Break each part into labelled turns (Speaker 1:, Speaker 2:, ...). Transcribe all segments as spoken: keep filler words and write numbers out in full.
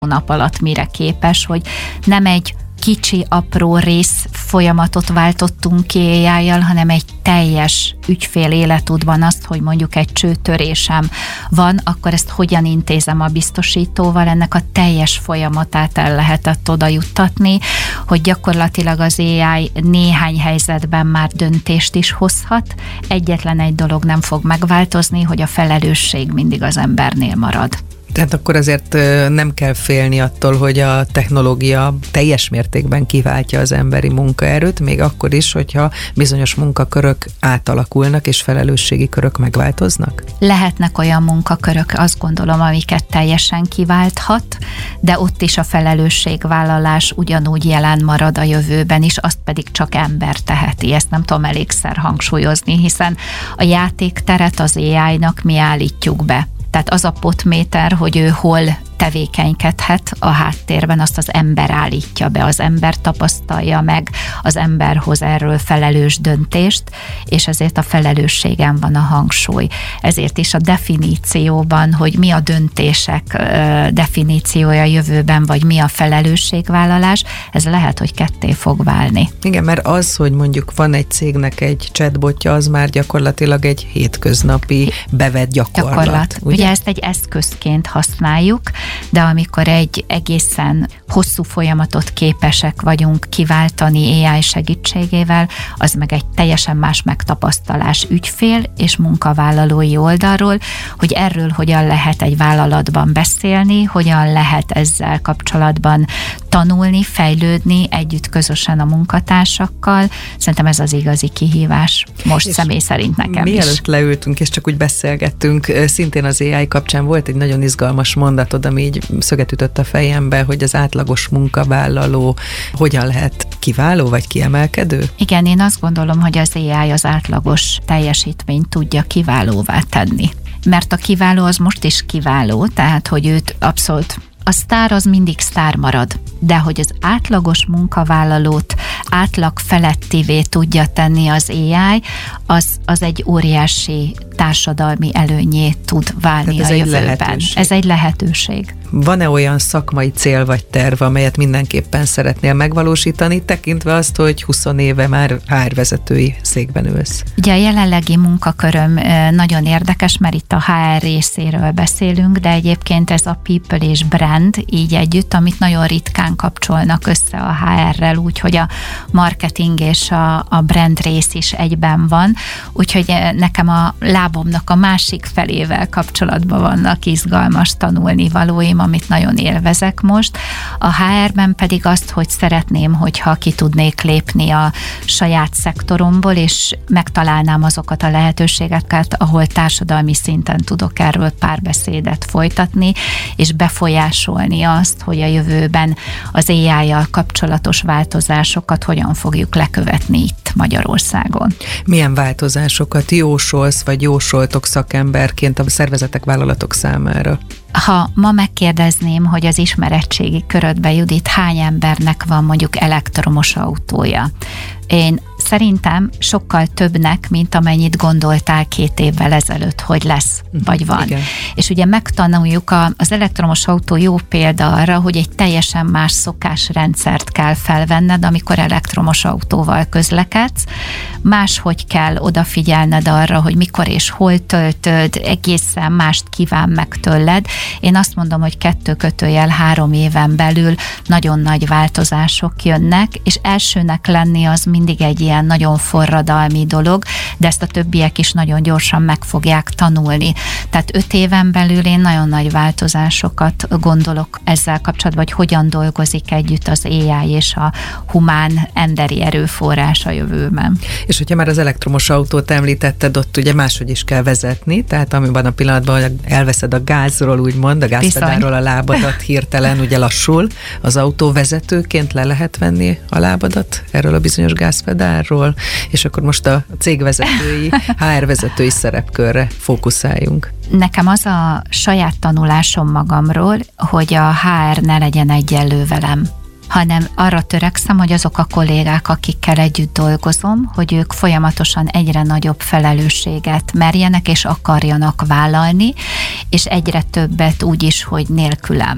Speaker 1: nap alatt mire képes, hogy nem egy kicsi, apró rész folyamatot váltottunk ki á í-jal, hanem egy teljes ügyfél életútban azt, hogy mondjuk egy csőtörésem van, akkor ezt hogyan intézem a biztosítóval, ennek a teljes folyamatát el lehetett oda juttatni, hogy gyakorlatilag az á í néhány helyzetben már döntést is hozhat. Egyetlen egy dolog nem fog megváltozni, hogy a felelősség mindig az embernél marad.
Speaker 2: Tehát akkor azért nem kell félni attól, hogy a technológia teljes mértékben kiváltja az emberi munkaerőt, még akkor is, hogyha bizonyos munkakörök átalakulnak, és felelősségi körök megváltoznak?
Speaker 1: Lehetnek olyan munkakörök, azt gondolom, amiket teljesen kiválthat, de ott is a felelősségvállalás ugyanúgy jelen marad a jövőben is, azt pedig csak ember teheti. Ezt nem tudom elégszer hangsúlyozni, hiszen a játékteret az á í-nak mi állítjuk be. Tehát az a potméter, hogy ő hol tevékenykedhet a háttérben, azt az ember állítja be, az ember tapasztalja meg, az ember hoz erről felelős döntést, és ezért a felelősségen van a hangsúly. Ezért is a definícióban, hogy mi a döntések definíciója jövőben, vagy mi a felelősségvállalás, ez lehet, hogy ketté fog válni.
Speaker 2: Igen, mert az, hogy mondjuk van egy cégnek egy chatbotja, az már gyakorlatilag egy hétköznapi bevett gyakorlat. gyakorlat.
Speaker 1: Ugye? Ugye ezt egy eszközként használjuk, de amikor egy egészen hosszú folyamatot képesek vagyunk kiváltani á í segítségével, az meg egy teljesen más megtapasztalás ügyfél és munkavállalói oldalról, hogy erről hogyan lehet egy vállalatban beszélni, hogyan lehet ezzel kapcsolatban tanulni, fejlődni együtt közösen a munkatársakkal. Szerintem ez az igazi kihívás most és személy szerint nekem
Speaker 2: mielőtt
Speaker 1: is.
Speaker 2: Mielőtt leültünk és csak úgy beszélgettünk, szintén az á í kapcsán volt egy nagyon izgalmas mondatod, ami így szöget ütött a fejembe, hogy az átlagos munkavállaló hogyan lehet kiváló vagy kiemelkedő?
Speaker 1: Igen, én azt gondolom, hogy az á í az átlagos teljesítményt tudja kiválóvá tenni. Mert a kiváló az most is kiváló, tehát hogy őt abszolút a sztár az mindig sztár marad, de hogy az átlagos munkavállalót átlag felettivé tudja tenni az á í, az, az egy óriási társadalmi előnyé tud válni a jövőben. Ez egy lehetőség.
Speaker 2: Van-e olyan szakmai cél vagy terv, amelyet mindenképpen szeretnél megvalósítani, tekintve azt, hogy húsz éve már há er vezetői székben ülsz?
Speaker 1: Ugye a jelenlegi munkaköröm nagyon érdekes, mert itt a há er részéről beszélünk, de egyébként ez a people és brand így együtt, amit nagyon ritkán kapcsolnak össze a há er-rel, úgyhogy a marketing és a, a brand rész is egyben van, úgyhogy nekem a lábomnak a másik felével kapcsolatban vannak izgalmas tanulnivalóim, amit nagyon élvezek most. A há er-ben pedig azt, hogy szeretném, hogyha ki tudnék lépni a saját szektoromból, és megtalálnám azokat a lehetőségeket, ahol társadalmi szinten tudok erről párbeszédet folytatni, és befolyásolni azt, hogy a jövőben az á í-jal kapcsolatos változásokat hogyan fogjuk lekövetni itt Magyarországon.
Speaker 2: Milyen változásokat jósolsz, vagy jósoltok szakemberként a szervezetek, vállalatok számára?
Speaker 1: Ha ma megkérdezném, hogy az ismeretségi körödbe, Judit, hány embernek van mondjuk elektromos autója? Én szerintem sokkal többnek, mint amennyit gondoltál két évvel ezelőtt, hogy lesz, vagy van. Igen. És ugye megtanuljuk, a, az elektromos autó jó példa arra, hogy egy teljesen más szokásrendszert kell felvenned, amikor elektromos autóval közlekedsz. Máshogy kell odafigyelned arra, hogy mikor és hol töltöd, egészen mást kíván meg tőled. Én azt mondom, hogy kettő kötőjel három éven belül nagyon nagy változások jönnek, és elsőnek lenni az mindig egy ilyen nagyon forradalmi dolog, de ezt a többiek is nagyon gyorsan meg fogják tanulni. Tehát öt éven belül én nagyon nagy változásokat gondolok ezzel kapcsolatban, hogy hogyan dolgozik együtt az á í és a humán emberi erőforrás a jövőben.
Speaker 2: És hogyha már az elektromos autót említetted, ott ugye máshogy is kell vezetni, tehát amiben a pillanatban, hogy elveszed a gázról, úgymond, a gázpedálról a lábadat hirtelen, ugye lassul, az autó vezetőként le lehet venni a lábadat erről a bizonyos gázpedálról, és akkor most a cégvezetői, há er vezetői szerepkörre fókuszáljunk.
Speaker 1: Nekem az a saját tanulásom magamról, hogy a há er ne legyen egyenlő velem, hanem arra törekszem, hogy azok a kollégák, akikkel együtt dolgozom, hogy ők folyamatosan egyre nagyobb felelősséget merjenek és akarjanak vállalni, és egyre többet úgy is, hogy nélkülem.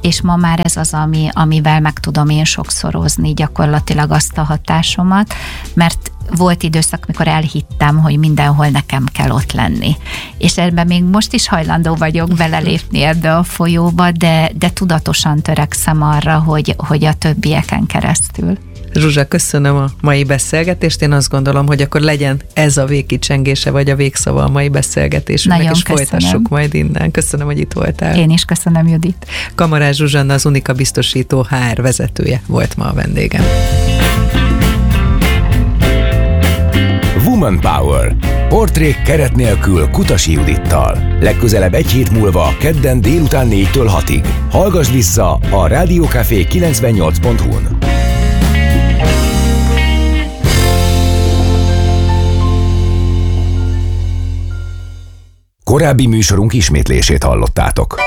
Speaker 1: és ma már ez az, ami, amivel meg tudom én sokszorozni gyakorlatilag azt a hatásomat, mert volt időszak, mikor elhittem, hogy mindenhol nekem kell ott lenni. És ebben még most is hajlandó vagyok belelépni ebbe a folyóba, de, de tudatosan törekszem arra, hogy, hogy a többieken keresztül.
Speaker 2: Zsuzsa, köszönöm a mai beszélgetést. Én azt gondolom, hogy akkor legyen ez a végkicsengése, vagy a végszava a mai beszélgetésünknek, és köszönöm. Folytassuk majd innen. Köszönöm, hogy itt voltál.
Speaker 1: Én is köszönöm, Judit.
Speaker 2: Kamarás Zsuzsanna, az Unika biztosító há er vezetője volt ma a vendégem.
Speaker 3: Woman Power. Portrék keret nélkül Kutasi Judittal. Legközelebb egy hét múlva, kedden délután négytől hatig. Hallgass vissza a Rádió Café kilencvennyolc pont hu-n. Korábbi műsorunk ismétlését hallottátok.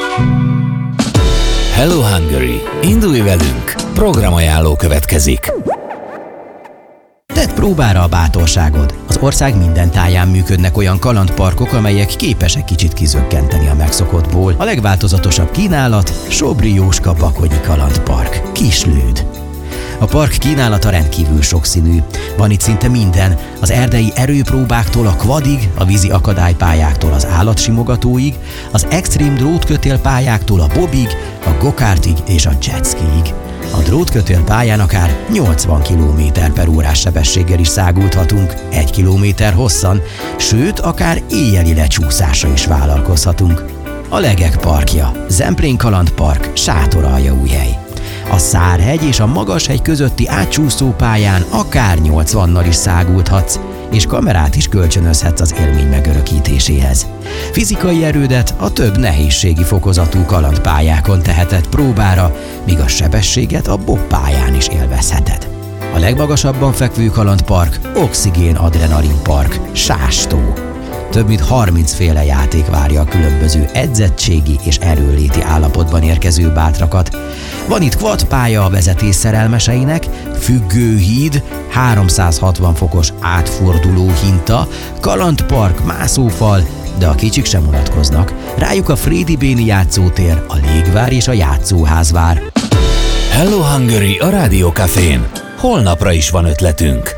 Speaker 4: Hello Hungary! Indulj velünk! Programajánló következik.
Speaker 5: Tedd próbára a bátorságod. Az ország minden táján működnek olyan kalandparkok, amelyek képesek kicsit kizökkenteni a megszokottból. A legváltozatosabb kínálat Sobri Jóska Bakonyi Kalandpark. Kislőd. A park kínálata rendkívül sokszínű. Van itt szinte minden, az erdei erőpróbáktól a quadig, a vízi akadálypályáktól az állatsimogatóig, az extrém drótkötélpályáktól a bobig, a gokártig és a jetskiig. A drótkötélpályán akár nyolcvan kilométer per órás sebességgel is száguldhatunk, egy kilométer hosszan, sőt, akár éjjeli lecsúszásra is vállalkozhatunk. A Legek parkja, Zemplén Kalandpark, Sátoraljaújhely. A Szárhegy és a Magashegy közötti átcsúszó pályán akár nyolcvannal is száguldhatsz, és kamerát is kölcsönözhetsz az élmény megörökítéséhez. Fizikai erődet a több nehézségi fokozatú kalandpályákon teheted próbára, míg a sebességet a bobpályán is élvezheted. A legmagasabban fekvő kalandpark Oxigén Adrenalin Park, Sástó. Több mint harminc féle játék várja a különböző edzettségi és erőléti állapotban érkező bátrakat. Van itt quadpálya a vezetés szerelmeseinek, függőhíd, háromszázhatvan fokos átforduló hinta, kalandpark, mászófal, de a kicsik sem unatkoznak. Rájuk a Frédi-Béni játszótér, a légvár és a játszóház vár.
Speaker 4: Hello Hungary a Rádió Cafén. Holnapra is van ötletünk.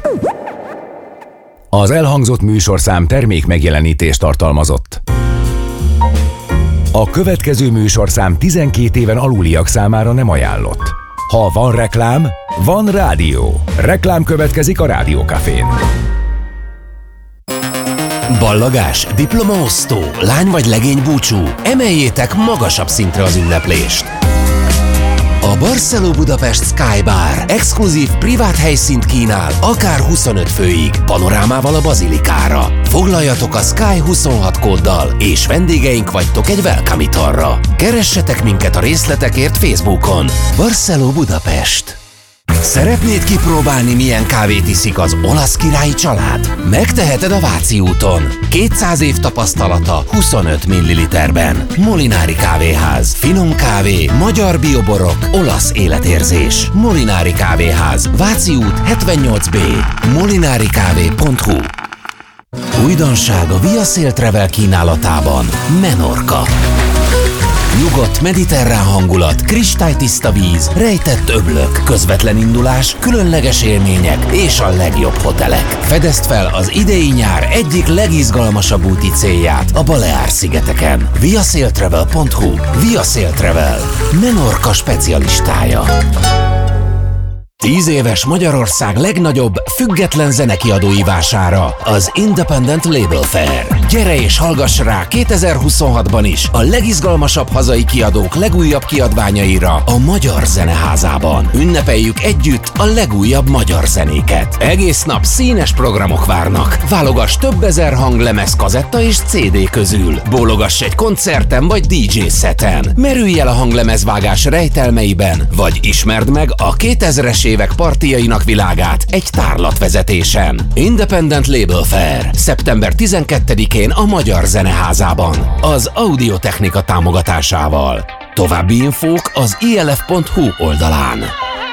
Speaker 3: Az elhangzott műsorszám termék megjelenítést tartalmazott. A következő műsorszám tizenkét éven aluliak számára nem ajánlott. Ha van reklám, van rádió. Reklám következik a Rádió Cafén.
Speaker 4: Ballagás, diplomaosztó, lány vagy legény búcsú. Emeljétek magasabb szintre az ünneplést. A Barceló Budapest Sky Bar exkluzív privát helyszínt kínál, akár huszonöt főig, panorámával a bazilikára. Foglaljatok a Sky huszonhat kóddal, és vendégeink vagytok egy welcome italra. Keressetek minket a részletekért Facebookon. Barceló Budapest. Szeretnéd kipróbálni, milyen kávét iszik az olasz királyi család? Megteheted a Váci úton. kétszáz év tapasztalata huszonöt milliliterben. Molinári Kávéház. Finom kávé, magyar bioborok, olasz életérzés. Molinári Kávéház. Váci út hetvennyolc bé. molinarikávé pont hu. Újdonság a Via Sail Travel kínálatában. Menorca. Nyugodt, mediterrán hangulat, kristálytiszta víz, rejtett öblök, közvetlen indulás, különleges élmények és a legjobb hotelek. Fedezd fel az idei nyár egyik legizgalmasabb úti célját a Baleár-szigeteken. via sail travel pont hu. Via Sail Travel. Menorca specialistája. Tíz éves Magyarország legnagyobb független zenekiadói vására, az Independent Label Fair. Gyere és hallgass rá kétezer-huszonhatban is a legizgalmasabb hazai kiadók legújabb kiadványaira a Magyar Zeneházában. Ünnepeljük együtt a legújabb magyar zenéket. Egész nap színes programok várnak. Válogass több ezer hanglemez, kazetta és cé dé közül. Bólogass egy koncerten vagy dé dzsé szeten. Merülj el a hanglemezvágás rejtelmeiben, vagy ismerd meg a kétezres évek partijainak világát egy tárlatvezetésen. Independent Label Fair. szeptember tizenkettedikén a Magyar Zeneházában. Az Audiotechnika támogatásával. További infók az i el ef pont hu oldalán.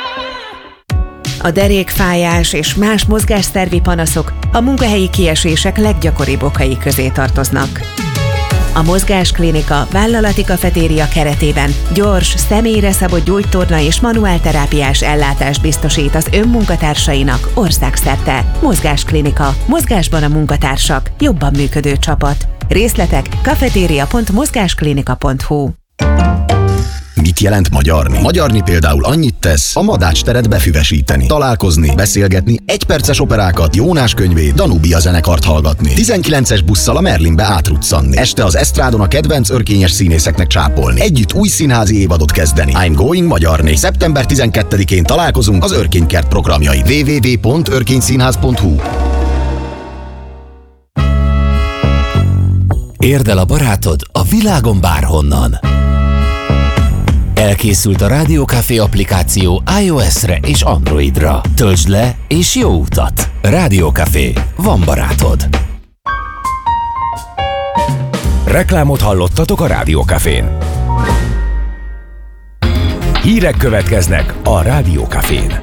Speaker 6: A derékfájás és más mozgásszervi panaszok a munkahelyi kiesések leggyakoribb okai közé tartoznak. A Mozgásklinika vállalati kafetéria keretében gyors, személyre szabott gyógytorna és manuálterápiás ellátást biztosít az önmunkatársainak országszerte. Mozgásklinika. Mozgásban a munkatársak. Jobban működő csapat. Részletek kafetéria pont mozgásklinika pont hu.
Speaker 7: Mit jelent magyarni? Magyarni például annyit tesz, a Madács teret befüvesíteni, találkozni, beszélgetni, egyperces operákat, Jónás könyvét, Danubia zenekart hallgatni, tizenkilences busszal a Merlinbe átruccanni, este az esztrádon a kedvenc örkényes színészeknek csápolni, együtt új színházi évadot kezdeni. I'm going magyarni. szeptember tizenkettedikén találkozunk az Örkénykert programjain. double-u double-u double-u pont örkényszínház pont hu.
Speaker 4: Érd el a barátod a világon bárhonnan. Elkészült a Rádió Café applikáció iOS-re és Androidra. Töltsd le és jó utat! Rádió Café. Van barátod.
Speaker 3: Reklámot hallottatok a Rádió Cafén. Hírek következnek a Rádió Cafén.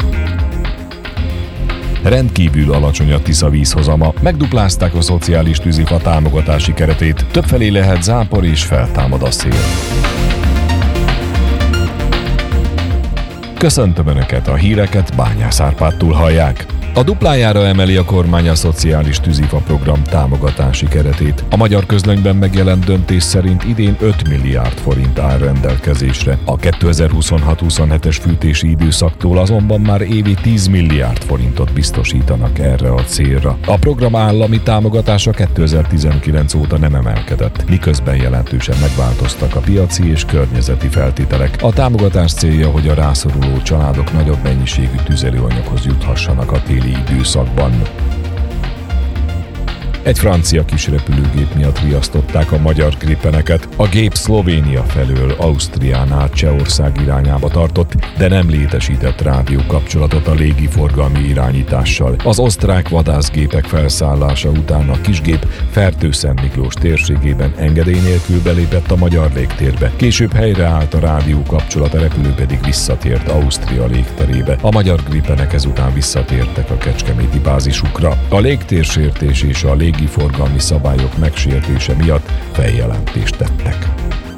Speaker 8: Rendkívül alacsony a Tisza vízhozama, megduplázták a szociális tűzifa támogatási keretét, többfelé lehet zápor és feltámad a szél. Köszöntöm Önöket, a híreket Bányász Árpádtól hallják. A duplájára emeli a kormány a szociális tűzifa program támogatási keretét. A Magyar Közlönyben megjelent döntés szerint idén öt milliárd forint áll rendelkezésre. A kétezer-huszonhat huszonhetes fűtési időszaktól azonban már évi tíz milliárd forintot biztosítanak erre a célra. A program állami támogatása kétezer-tizenkilenc óta nem emelkedett, miközben jelentősen megváltoztak a piaci és környezeti feltételek. A támogatás célja, hogy a rászoruló családok nagyobb mennyiségű tüzelőanyaghoz juthassanak a téli időszakban. Egy francia kisrepülőgép miatt riasztották a magyar gripeneket. A gép Szlovénia felől Ausztrián át Csehország irányába tartott, de nem létesített rádiókapcsolatot a légiforgalmi irányítással. Az osztrák vadászgépek felszállása után a kisgép Fertőszentmiklós térségében engedély nélkül belépett a magyar légtérbe. Később helyreállt a rádiókapcsolat, a repülő pedig visszatért Ausztria légterébe. A magyar gripenek ezután visszatértek a kecskeméti bázisukra. A légtérsértés és a lég forgalmi szabályok megsértése miatt feljelentést tettek.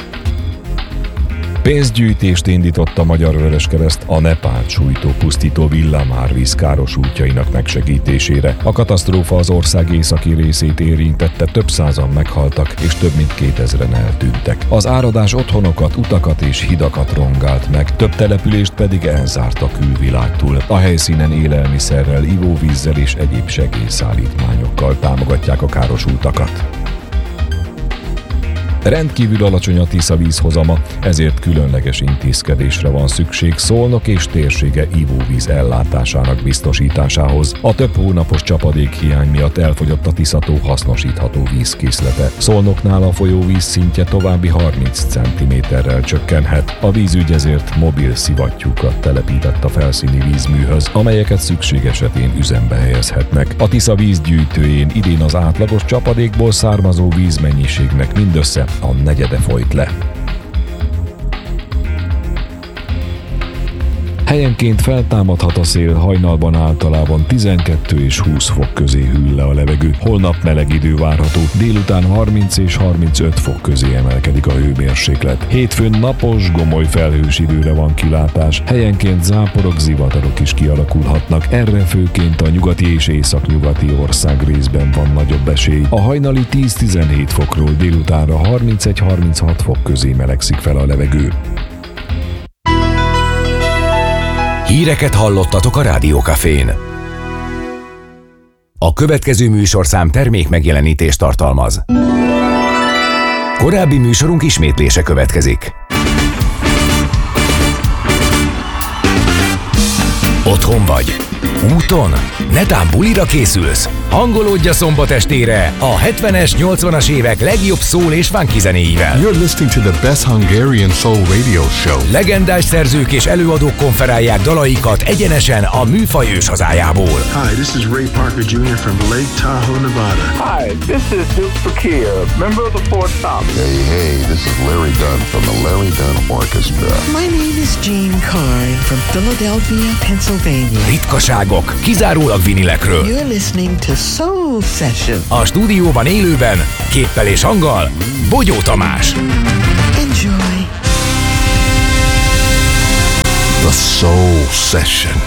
Speaker 8: Pénzgyűjtést indított a Magyar Vöröskereszt a Nepált sújtó pusztító villámárvíz káros útjainak megsegítésére. A katasztrófa az ország északi részét érintette, több százan meghaltak és több mint kétezren eltűntek. Az áradás otthonokat, utakat és hidakat rongált meg, több települést pedig elzárt a külvilágtól. A helyszínen élelmiszerrel, ivóvízzel és egyéb segélyszállítmányokkal támogatják a károsultakat. Rendkívül alacsony a Tisza vízhozama, ezért különleges intézkedésre van szükség Szolnok és térsége ivóvíz ellátásának biztosításához. A több hónapos csapadékhiány miatt elfogyott a Tiszató hasznosítható vízkészlete. Szolnoknál a folyóvíz szintje további harminc centiméterrel csökkenhet. A vízügy ezért mobil szivattyúkat telepített a felszíni vízműhöz, amelyeket szükség esetén üzembe helyezhetnek. A Tisza vízgyűjtőjén idén az átlagos csapadékból származó vízmennyiségnek mindössze a negyede folyt le. Helyenként feltámadhat a szél, hajnalban általában tizenkettő és húsz fok közé hűl le a levegő. Holnap meleg idő várható, délután harminc és harmincöt fok közé emelkedik a hőmérséklet. Hétfőn napos, gomoly felhős időre van kilátás, helyenként záporok, zivatarok is kialakulhatnak. Erre főként a nyugati és északnyugati ország részben van nagyobb esély. A hajnali tíz-tizenhét fokról délutánra harmincegy-harminchat fok közé melegszik fel a levegő.
Speaker 3: Híreket hallottatok a Rádió Cafén. A következő műsorszám termék megjelenítést tartalmaz. Korábbi műsorunk ismétlése következik. Otthon vagy? Úton? Netán bulira készülsz? Hangolódj a szombat estére a hetvenes, nyolcvanas évek legjobb szól és funky zenéivel.
Speaker 9: You're listening to the best Hungarian soul radio show.
Speaker 3: Legendás szerzők és előadók konferálják dalaikat egyenesen a műfaj ős hazájából.
Speaker 10: Hi, this is Ray Parker Junior from Lake Tahoe, Nevada.
Speaker 11: Hi, this is Duke Fakir, member of the Four Tops.
Speaker 12: Hey, hey, this is Larry Dunn from the Larry Dunn Orchestra.
Speaker 13: My name is Gene Carr from Philadelphia, Pennsylvania.
Speaker 3: Ritkaságok, kizárólag vinilekről.
Speaker 13: You're listening to Soul Session.
Speaker 3: A stúdióban élőben, képpel és hanggal Bogyó Tamás.
Speaker 13: Enjoy.
Speaker 9: The Soul Session.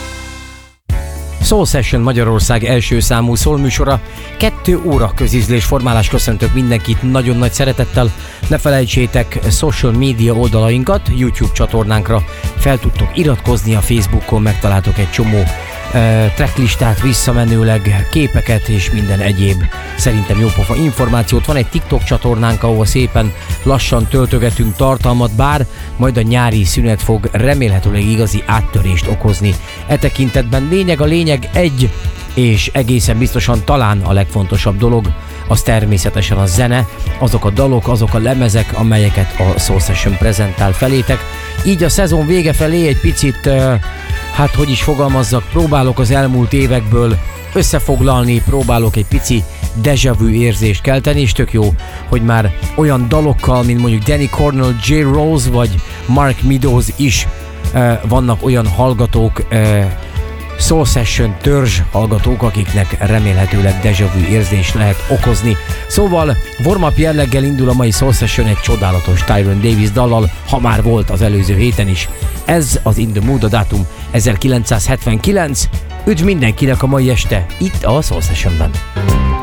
Speaker 14: Soul Session Magyarország első számú soul műsora, kettő óra közízlés formálás. Köszöntök mindenkit nagyon nagy szeretettel. Ne felejtsétek social media oldalainkat, YouTube csatornánkra fel tudtok iratkozni, a Facebookon megtaláltok egy csomó uh, tracklistát, visszamenőleg képeket és minden egyéb szerintem jópofa információt. Van egy TikTok csatornánk, ahol szépen lassan töltögetünk tartalmat, bár majd a nyári szünet fog remélhetőleg igazi áttörést okozni. E tekintetben lényeg a lényeg egy, és egészen biztosan talán a legfontosabb dolog, az természetesen a zene, azok a dalok, azok a lemezek, amelyeket a Soul Session prezentál felétek. Így a szezon vége felé egy picit, uh, hát hogy is fogalmazzak, próbálok az elmúlt évekből összefoglalni, próbálok egy pici déjà vu érzést kelteni, és tök jó, hogy már olyan dalokkal, mint mondjuk Danny Cornell, J. Rose vagy Mark Meadows is uh, vannak olyan hallgatók, uh, Soul Session törzs hallgatók, akiknek remélhetőleg déjà vu érzést lehet okozni. Szóval warm-up jelleggel indul a mai Soul Session egy csodálatos Tyrone Davis dallal, ha már volt az előző héten is. Ez az In The Mood, a dátum ezerkilencszázhetvenkilenc. Üdv mindenkinek a mai este itt a Soul Sessionben.